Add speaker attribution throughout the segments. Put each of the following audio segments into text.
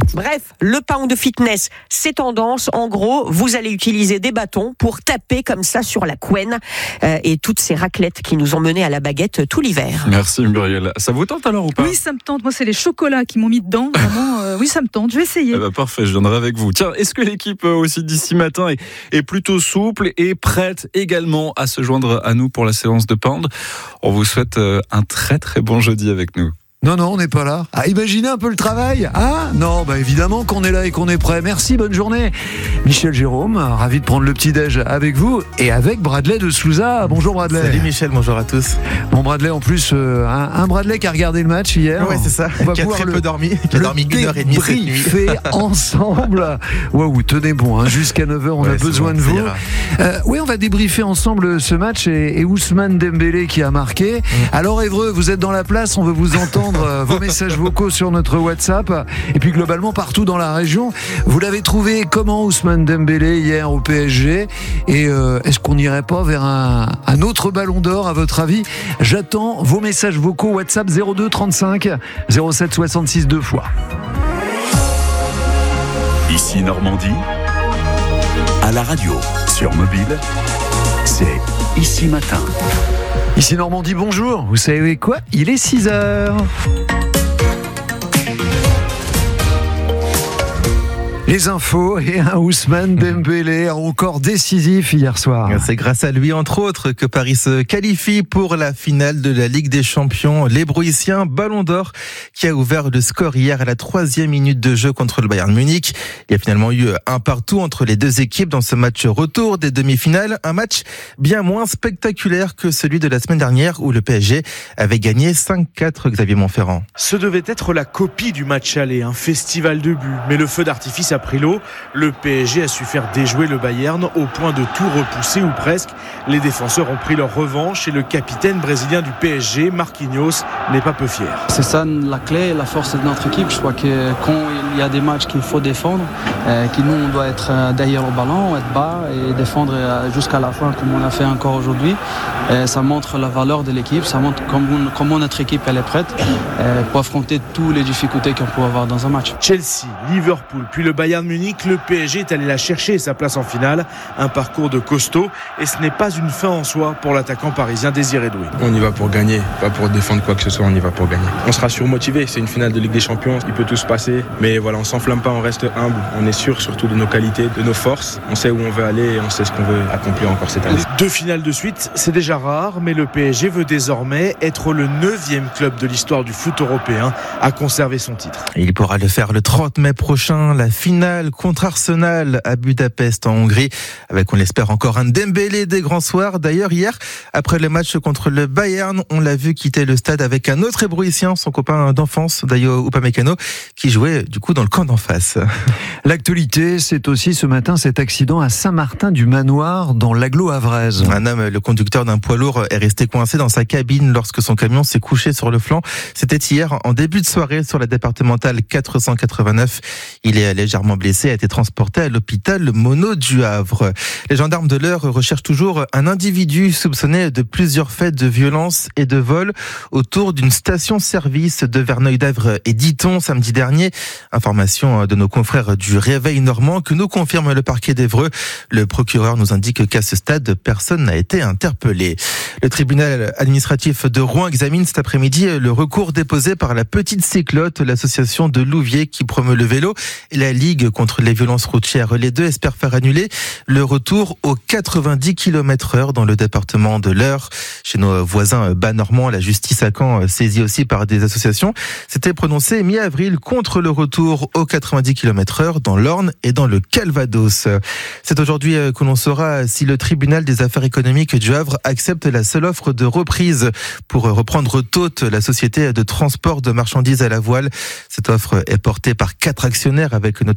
Speaker 1: Bref, le pound fitness, c'est tendance. En gros, vous allez utiliser des bâtons pour taper comme ça sur la couenne et toutes ces raclettes qui nous ont menés à la baguette tout l'hiver.
Speaker 2: Merci Muriel. Ça vous tente alors ou pas ?
Speaker 3: Oui, ça me tente. Moi, c'est les chocolats qui m'ont mis dedans. Vraiment, oui, ça me tente. Je vais essayer.
Speaker 2: Parfait, je viendrai avec vous. Tiens, est-ce que l'équipe aussi d'ici matin est plutôt souple et prête également à se joindre à nous pour la séance de pound ? On vous souhaite un très très bon jeudi avec nous.
Speaker 4: Non, on n'est pas là. Imaginez un peu le travail. Non, évidemment qu'on est là et qu'on est prêt. Merci, bonne journée. Michel Jérôme, ravi de prendre le petit-déj avec vous et avec Bradley de Souza. Bonjour Bradley.
Speaker 5: Salut Michel, bonjour à tous.
Speaker 4: Bon Bradley, en plus, un Bradley qui a regardé le match hier.
Speaker 5: Ouais, c'est ça. Qui a très peu dormi. Qui a dormi 1h30 cette nuit.
Speaker 4: Fait ensemble. Waouh, tenez bon, jusqu'à 9h, on a besoin de vous. Oui, on va débriefer ensemble ce match et Ousmane Dembélé qui a marqué. Alors Évreux, vous êtes dans la place, on veut vous entendre. Vos messages vocaux sur notre WhatsApp et puis globalement partout dans la région. Vous l'avez trouvé comment Ousmane Dembélé hier au PSG et est-ce qu'on n'irait pas vers un autre ballon d'or à votre avis ? J'attends vos messages vocaux WhatsApp 02 35 07 66 2 fois.
Speaker 6: Ici Normandie, à la radio, sur mobile, c'est Ici Matin.
Speaker 4: Ici Normandie, bonjour. Vous savez quoi ? Il est 6h. Les infos et un Ousmane Dembélé encore décisif hier soir.
Speaker 5: C'est grâce à lui, entre autres, que Paris se qualifie pour la finale de la Ligue des Champions. L'Hébroïcien Ballon d'Or qui a ouvert le score hier à la 3e minute de jeu contre le Bayern Munich. Il y a finalement eu un partout entre les deux équipes dans ce match retour des demi-finales. Un match bien moins spectaculaire que celui de la semaine dernière où le PSG avait gagné 5-4, Xavier Montferrand.
Speaker 7: Ce devait être la copie du match aller, un festival de buts. Mais le feu d'artifice a pris l'eau. Le PSG a su faire déjouer le Bayern au point de tout repousser ou presque. Les défenseurs ont pris leur revanche et le capitaine brésilien du PSG, Marquinhos, n'est pas peu fier.
Speaker 8: C'est ça la clé, la force de notre équipe. Je crois que quand il y a des matchs qu'il faut défendre, nous on doit être derrière le ballon, être bas et défendre jusqu'à la fin comme on a fait encore aujourd'hui. Ça montre la valeur de l'équipe, ça montre comment notre équipe elle est prête pour affronter toutes les difficultés qu'on peut avoir dans un match.
Speaker 7: Chelsea, Liverpool, puis le Bayern Munich, le PSG est allé la chercher sa place en finale. Un parcours de costaud et ce n'est pas une fin en soi pour l'attaquant parisien Désiré Doué.
Speaker 9: On y va pour gagner, pas pour défendre quoi que ce soit, on y va pour gagner. On sera surmotivé, c'est une finale de Ligue des Champions, il peut tout se passer. Mais voilà, on s'enflamme pas, on reste humble. On est sûr surtout de nos qualités, de nos forces. On sait où on veut aller et on sait ce qu'on veut accomplir encore cette année.
Speaker 7: 2 finales de suite, c'est déjà rare, mais le PSG veut désormais être le 9e club de l'histoire du foot européen à conserver son titre.
Speaker 5: Il pourra le faire le 30 mai prochain, la finale contre Arsenal à Budapest en Hongrie, avec on l'espère encore un Dembélé des grands soirs. D'ailleurs hier, après le match contre le Bayern, on l'a vu quitter le stade avec un autre Hébroïcien, son copain d'enfance, Dayo Upamecano, qui jouait du coup dans le camp d'en face.
Speaker 4: L'actualité, c'est aussi ce matin cet accident à Saint-Martin-du-Manoir dans l'agglo havraise.
Speaker 5: Un homme, le conducteur d'un poids lourd, est resté coincé dans sa cabine lorsque son camion s'est couché sur le flanc. C'était hier en début de soirée sur la départementale 489. Il est légèrement blessé, a été transporté à l'hôpital Monod du Havre. Les gendarmes de l'Eure recherchent toujours un individu soupçonné de plusieurs faits de violence et de vol autour d'une station-service de Verneuil-d'Avre et d'Iton samedi dernier. Information de nos confrères du Réveil Normand que nous confirme le parquet d'Évreux. Le procureur nous indique qu'à ce stade, personne n'a été interpellé. Le tribunal administratif de Rouen examine cet après-midi le recours déposé par la Petite Cyclotte, l'association de Louviers qui promeut le vélo et la Ligue contre les violences routières. Les deux espèrent faire annuler le retour aux 90 km/h dans le département de l'Eure. Chez nos voisins bas-normands, la justice à Caen, saisie aussi par des associations, s'était prononcée mi-avril contre le retour aux 90 km/h dans l'Orne et dans le Calvados. C'est aujourd'hui que l'on saura si le tribunal des affaires économiques du Havre accepte la seule offre de reprise pour reprendre Todt, la société de transport de marchandises à la voile. Cette offre est portée par 4 actionnaires avec notamment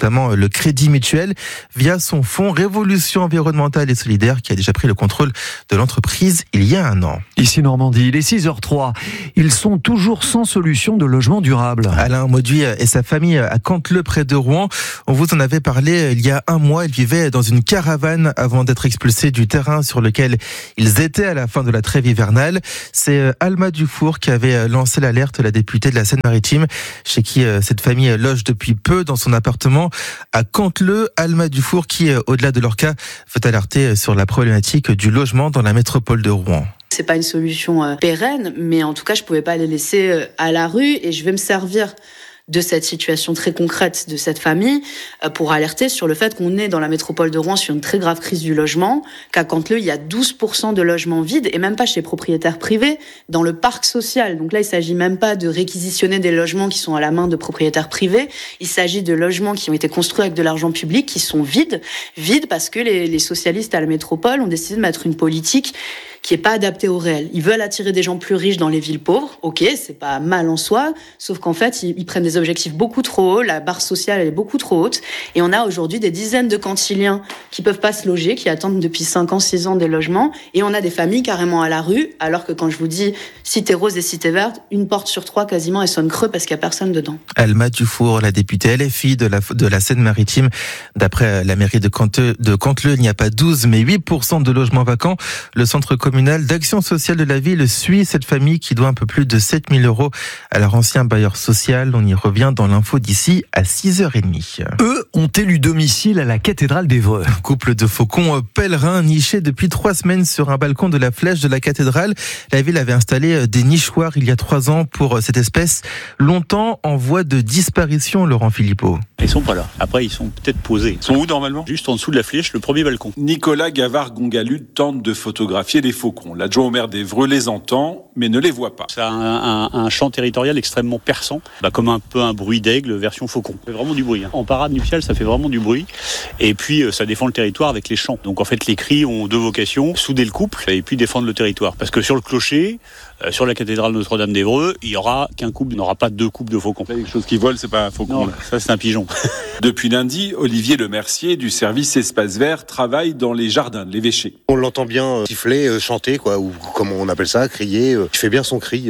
Speaker 5: notamment le Crédit Mutuel via son fonds Révolution environnementale et solidaire qui a déjà pris le contrôle de l'entreprise il y a un an.
Speaker 4: Ici Normandie, il est 6h03. Ils sont toujours sans solution de logement durable.
Speaker 5: Alain Mauduit et sa famille à Canteleu près de Rouen. On vous en avait parlé il y a un mois. Ils vivaient dans une caravane avant d'être expulsés du terrain sur lequel ils étaient à la fin de la trêve hivernale. C'est Alma Dufour qui avait lancé l'alerte, la députée de la Seine-Maritime, chez qui cette famille loge depuis peu dans son appartement à Canteleu. Alma Dufour qui, au-delà de leur cas, veut alerter sur la problématique du logement dans la métropole de Rouen.
Speaker 10: C'est pas une solution pérenne, mais en tout cas, je pouvais pas les laisser à la rue et je vais me servir de cette situation très concrète de cette famille pour alerter sur le fait qu'on est dans la métropole de Rouen sur une très grave crise du logement, qu'à Canteleu, il y a 12% de logements vides et même pas chez les propriétaires privés, dans le parc social. Donc là, il s'agit même pas de réquisitionner des logements qui sont à la main de propriétaires privés, il s'agit de logements qui ont été construits avec de l'argent public, qui sont vides parce que les socialistes à la métropole ont décidé de mettre une politique qui est pas adapté au réel. Ils veulent attirer des gens plus riches dans les villes pauvres. Ok, c'est pas mal en soi, sauf qu'en fait, ils prennent des objectifs beaucoup trop hauts, la barre sociale elle est beaucoup trop haute, et on a aujourd'hui des dizaines de cantiliens qui peuvent pas se loger, qui attendent depuis 5 ans, 6 ans des logements, et on a des familles carrément à la rue, alors que quand je vous dis cité rose et cité verte, une porte sur 3 quasiment, elle sonne creux parce qu'il y a personne dedans.
Speaker 5: Alma Dufour, la députée LFI de la Seine-Maritime. D'après la mairie de Canteleu, il n'y a pas 12, mais 8% de logements vacants. Le centre communal d'action sociale de la ville suit cette famille qui doit un peu plus de 7 000 € à leur ancien bailleur social. On y revient dans l'info d'ici à 6h30.
Speaker 4: Eux ont élu domicile à la cathédrale d'Évreux.
Speaker 5: Un couple de faucons pèlerins nichés depuis 3 semaines sur un balcon de la flèche de la cathédrale. La ville avait installé des nichoirs il y a 3 ans pour cette espèce, longtemps en voie de disparition, Laurent Philippot.
Speaker 11: Ils sont pas là. Après, ils sont peut-être posés. Ils sont où normalement ? Juste en dessous de la flèche, le premier balcon.
Speaker 12: Nicolas Gavard-Gongalude tente de photographier les faucons. L'adjoint au maire d'Évreux les entend, mais ne les voit pas.
Speaker 11: Ça a un chant territorial extrêmement perçant, comme un peu un bruit d'aigle version faucon. Ça fait vraiment du bruit. En parade nuptiale, ça fait vraiment du bruit. Et puis, ça défend le territoire avec les chants. Donc en fait, les cris ont 2 vocations, souder le couple et puis défendre le territoire. Parce que sur le clocher, sur la cathédrale Notre-Dame d'Évreux, il n'y aura qu'un couple, il n'y aura pas 2 couples de faucons.
Speaker 12: Quelque chose qui vole, c'est pas un faucon.
Speaker 11: Non, ça c'est un pigeon.
Speaker 12: Depuis lundi, Olivier Lemercier du service Espace Vert travaille dans les jardins de l'évêché.
Speaker 13: On l'entend bien siffler, chanter, quoi, ou comme on appelle ça, crier. Il fait bien son cri.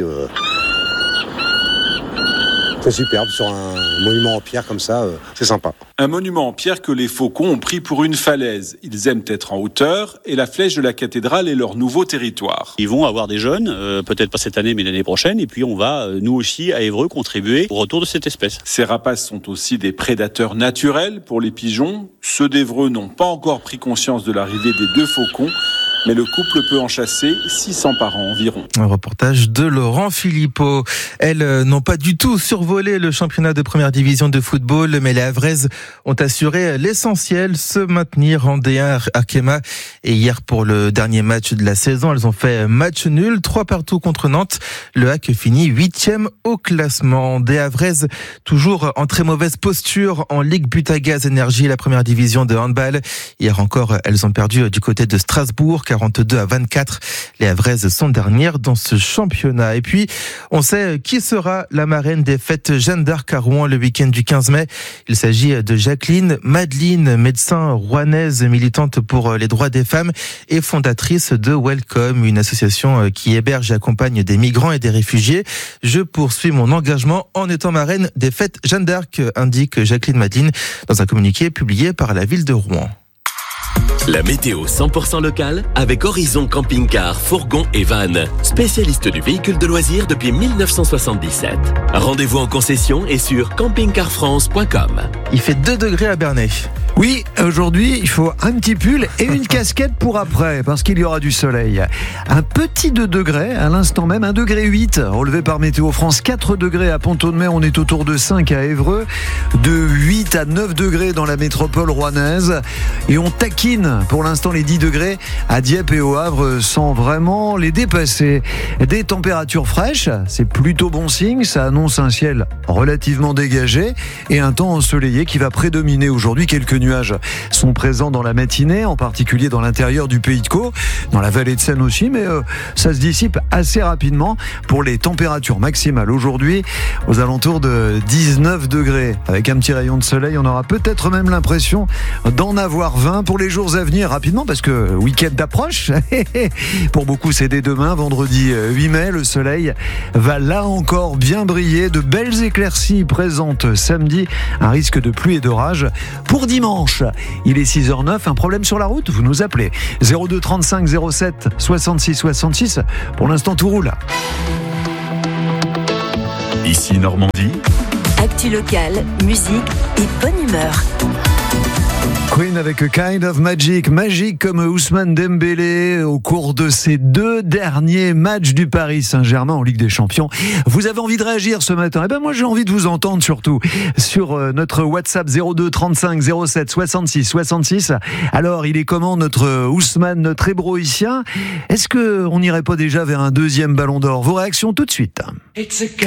Speaker 13: C'est superbe sur un monument en pierre comme ça, c'est sympa.
Speaker 12: Un monument en pierre que les faucons ont pris pour une falaise. Ils aiment être en hauteur et la flèche de la cathédrale est leur nouveau territoire.
Speaker 11: Ils vont avoir des jeunes, peut-être pas cette année mais l'année prochaine, et puis on va, nous aussi, à Évreux, contribuer au retour de cette espèce.
Speaker 12: Ces rapaces sont aussi des prédateurs naturels pour les pigeons. Ceux d'Évreux n'ont pas encore pris conscience de l'arrivée des 2 faucons. Mais le couple peut en chasser 600 par an environ.
Speaker 5: Un reportage de Laurent Philippot. Elles n'ont pas du tout survolé le championnat de première division de football, mais les Havraises ont assuré l'essentiel, se maintenir en D1 Arkema. Et hier, pour le dernier match de la saison, elles ont fait match nul, 3-3 contre Nantes. Le HAC finit 8e au classement. Des Havraises toujours en très mauvaise posture en Ligue Butagaz Énergie, la première division de handball. Hier encore, elles ont perdu du côté de Strasbourg, 42-24. Les Havraises sont dernières dans ce championnat. Et puis, on sait qui sera la marraine des fêtes Jeanne d'Arc à Rouen le week-end du 15 mai. Il s'agit de Jacqueline Madeline, médecin rouennaise, militante pour les droits des femmes et fondatrice de Welcome, une association qui héberge et accompagne des migrants et des réfugiés. Je poursuis mon engagement en étant marraine des fêtes Jeanne d'Arc, indique Jacqueline Madeline dans un communiqué publié par la ville de Rouen.
Speaker 14: La météo 100% locale avec Horizon Camping-Car, Fourgon et Van, spécialiste du véhicule de loisirs depuis 1977. Rendez-vous en concession et sur campingcarfrance.com.
Speaker 5: Il fait 2 degrés à Bernay.
Speaker 4: Oui, aujourd'hui, il faut un petit pull et une casquette pour après, parce qu'il y aura du soleil. Un petit 2 degrés, à l'instant même, 1,8 degré, relevé par Météo France. 4 degrés à Pont-de-Mai, on est autour de 5 à Évreux, de 8 à 9 degrés dans la métropole rouennaise. Et on taquine pour l'instant les 10 degrés à Dieppe et au Havre sans vraiment les dépasser. Des températures fraîches, c'est plutôt bon signe, ça annonce un ciel relativement dégagé et un temps ensoleillé qui va prédominer aujourd'hui. Quelques nuages sont présents dans la matinée, en particulier dans l'intérieur du Pays de Caux, dans la vallée de Seine aussi, mais ça se dissipe assez rapidement pour les températures maximales. Aujourd'hui, aux alentours de 19 degrés. Avec un petit rayon de soleil, on aura peut-être même l'impression d'en avoir 20 pour les jours à venir, rapidement, parce que week-end d'approche. Pour beaucoup, c'est dès demain, vendredi 8 mai. Le soleil va là encore bien briller. De belles éclaircies présentes samedi. Un risque de pluie et d'orage pour dimanche. Il est 6h09. Un problème sur la route? Vous nous appelez 02 35 07 66 66. Pour l'instant, tout roule.
Speaker 6: Ici Normandie.
Speaker 15: Actu locale, musique et bonne humeur.
Speaker 4: Queen avec A Kind of Magic, magique comme Ousmane Dembélé au cours de ces 2 derniers matchs du Paris Saint-Germain en Ligue des Champions. Vous avez envie de réagir ce matin? Eh ben moi j'ai envie de vous entendre surtout sur notre WhatsApp 02 35 07 66 66. Alors il est comment notre Ousmane, notre hébroïcien? Est-ce qu'on n'irait pas déjà vers un 2e Ballon d'Or? Vos réactions tout de suite.